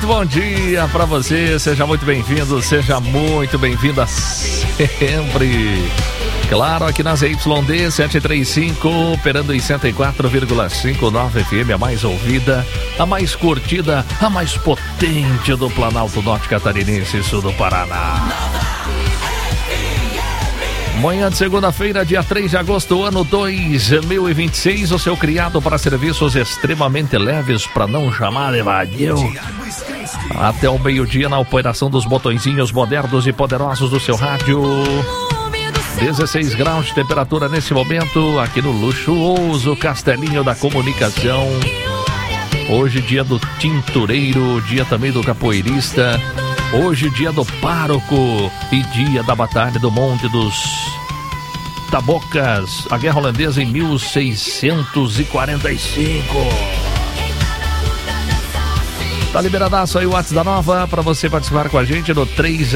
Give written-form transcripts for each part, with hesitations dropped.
Muito bom dia para você, seja muito bem-vindo, seja muito bem-vinda sempre. Claro, aqui na ZYD 735, operando em 104,59 FM, a mais ouvida, a mais curtida, a mais potente do Planalto Norte Catarinense e Sul do Paraná. Manhã de segunda-feira, dia 3 de agosto, ano 2026, o seu criado para serviços extremamente leves, para não chamar de vadio. Até o meio-dia na operação dos botõezinhos modernos e poderosos do seu rádio. 16 graus de temperatura nesse momento, aqui no luxuoso Castelinho da Comunicação. Hoje dia do tintureiro, dia também do capoeirista. Hoje dia do pároco e dia da Batalha do Monte dos Tabocas, a Guerra Holandesa em 1645. Tá liberadaço aí o WhatsApp da Nova para você participar com a gente no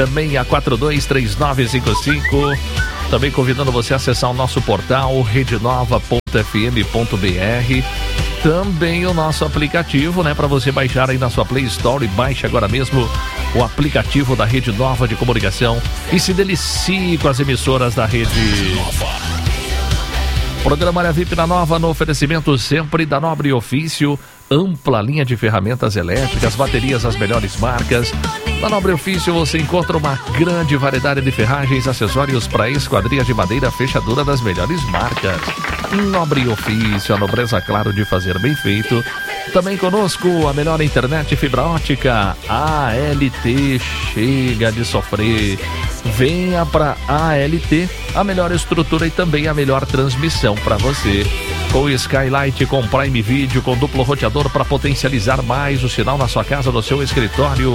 36423955. Também convidando você a acessar o nosso portal redenova.fm.br. Também o nosso aplicativo, né, para você baixar aí na sua Play Store. Baixe agora mesmo o aplicativo da Rede Nova de Comunicação e se delicie com as emissoras da Rede Nova. Programa Área VIP na Nova, no oferecimento sempre da Nobre Ofício, ampla linha de ferramentas elétricas, baterias das melhores marcas. Na Nobre Ofício você encontra uma grande variedade de ferragens, acessórios para esquadrias de madeira, fechadura das melhores marcas. Nobre Ofício, a nobreza, claro, de fazer bem feito. Também conosco a melhor internet fibra ótica, ALT, chega de sofrer. Venha para ALT, a melhor estrutura e também a melhor transmissão para você. Com Skylight, com Prime Video, com duplo roteador para potencializar mais o sinal na sua casa, no seu escritório.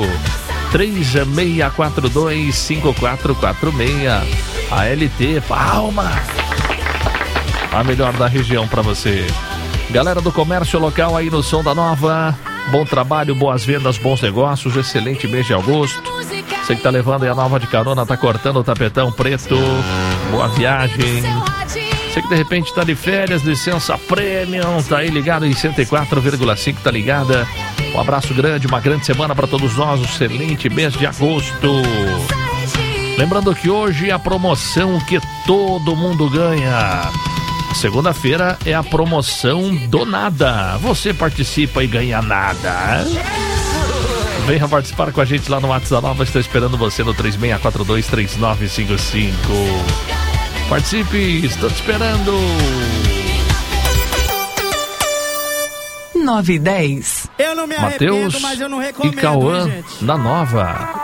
36425446. ALT, Palma. A melhor da região para você. Galera do comércio local aí no Som da Nova, bom trabalho, boas vendas, bons negócios, excelente mês de agosto. Você que tá levando aí a Nova de carona, tá cortando o tapetão preto, boa viagem. Você que de repente tá de férias, licença premium, tá aí ligado em 104,5, tá ligada. Um abraço grande, uma grande semana para todos nós, um excelente mês de agosto. Lembrando que hoje é a promoção que todo mundo ganha. Segunda-feira é a promoção do nada. Você participa e ganha nada. Venha participar com a gente lá no WhatsApp da Nova. Estou esperando você no 36423955. Participe, estou te esperando. 9:10. Matheus e Cauã na Nova.